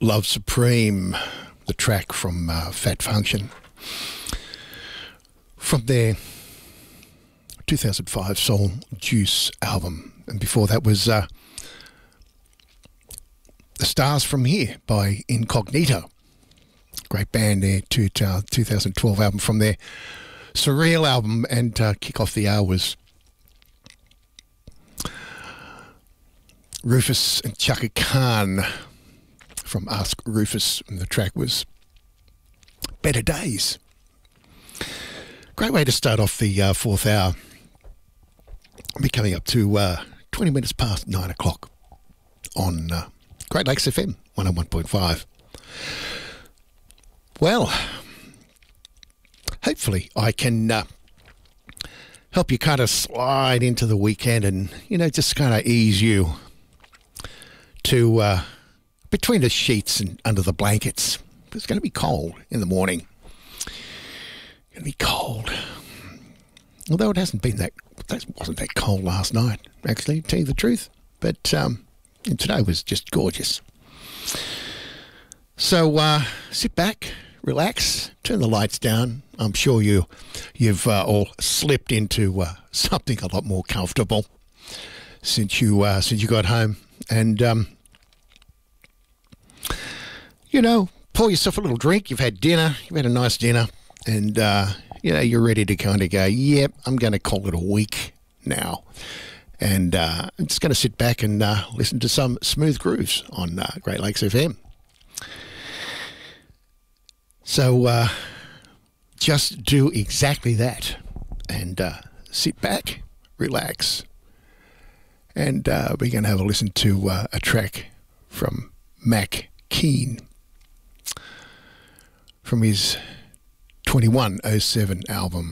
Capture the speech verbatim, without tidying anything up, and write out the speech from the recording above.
Love Supreme, the track from uh, Fat Function, from their two thousand five Soul Juice album. And before that was uh, The Stars From Here by Incognito. Great band there, to uh, two thousand twelve album from their Surreal album. And uh, kick off the hour was Rufus and Chaka Khan from Ask Rufus, and the track was Better Days. Great way to start off the uh, fourth hour. We're coming up to uh, twenty minutes past nine o'clock on uh, Great Lakes F M one oh one point five. Well, hopefully I can uh, help you kind of slide into the weekend and, you know, just kind of ease you to uh, between the sheets and under the blankets. It's going to be cold in the morning. Going to be cold. Although it hasn't been that, that wasn't that cold last night, actually, to tell you the truth. But um, and today was just gorgeous. So uh, sit back, relax, turn the lights down. I'm sure you, you've uh, all slipped into uh, something a lot more comfortable since you uh, since you got home. And, um, you know, pour yourself a little drink. You've had dinner. You've had a nice dinner. And, uh, you know, you're ready to kind of go, yep, I'm going to call it a week now. And uh, I'm just going to sit back and uh, listen to some smooth grooves on uh, Great Lakes F M. So uh, just do exactly that. And uh, sit back, relax. And uh, we're going to have a listen to uh, a track from Mac Keane from his twenty-one oh seven album.